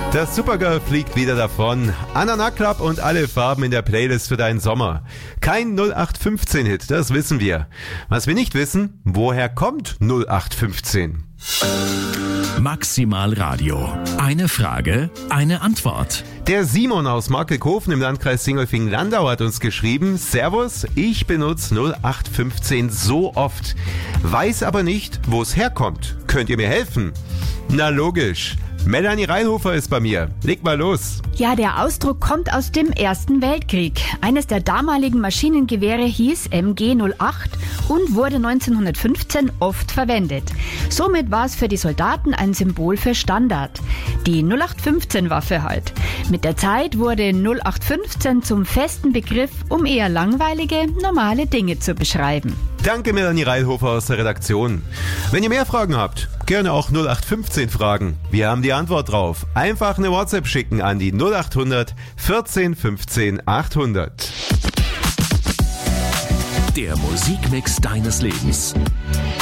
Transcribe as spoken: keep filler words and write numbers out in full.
Das Supergirl fliegt wieder davon. Anna Club und alle Farben in der Playlist für deinen Sommer. Kein null acht fünfzehn Hit, das wissen wir. Was wir nicht wissen, woher kommt null acht fünfzehn? Maximal Radio. Eine Frage, eine Antwort. Der Simon aus Markelkofen im Landkreis Singelfingen-Landau hat uns geschrieben: Servus, ich benutze null acht fünfzehn so oft, weiß aber nicht, wo es herkommt. Könnt ihr mir helfen? Na logisch. Melanie Reinhofer ist bei mir. Leg mal los. Ja, der Ausdruck kommt aus dem Ersten Weltkrieg. Eines der damaligen Maschinengewehre hieß M G null acht und wurde neunzehnhundertfünfzehn oft verwendet. Somit war es für die Soldaten ein Symbol für Standard. Die null acht fünfzehn Waffe halt. Mit der Zeit wurde null acht fünfzehn zum festen Begriff, um eher langweilige, normale Dinge zu beschreiben. Danke, Melanie Reinhofer aus der Redaktion. Wenn ihr mehr Fragen habt, gerne auch null acht fünfzehn fragen. Wir haben die Antwort drauf. Einfach eine WhatsApp schicken an die null acht hundert vierzehn fünfzehn achthundert. Der Musikmix deines Lebens.